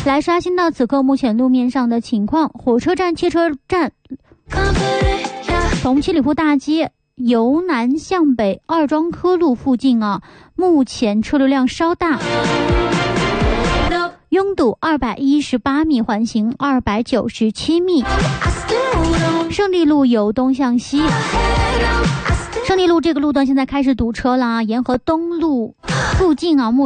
来刷新到此刻目前路面上的情况。火车站、汽车站、从七里铺大街由南向北二庄科路附近啊，目前车流量稍大，拥堵218米，环行297米。胜利路由东向西，胜利路这个路段现在开始堵车啦，沿河东路附近啊，目